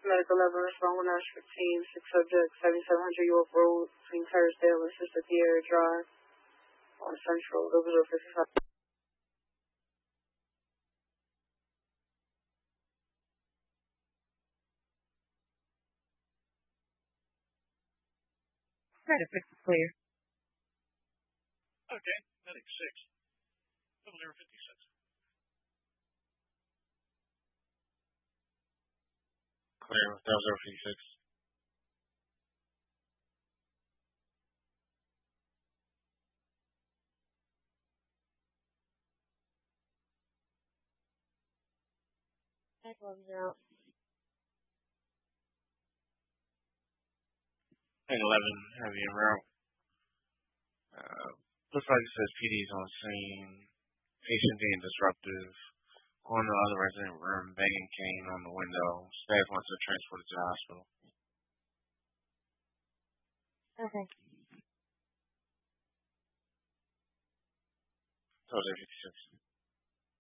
Medical 11, respond 1-15, 6 subjects, 7700 York Road, between Terracedale and Sister Pierre Drive, on Central, 0055. Medic 6 is clear. Okay, Medic 6, 0056. Clear, 0056. Medic 11's out. Medic 11, heavy en route. Looks like it says PD's on scene. Patient being disruptive. Going to the other resident room, banging cane on the window. Staff wants to transport it to the hospital. Okay. 0056.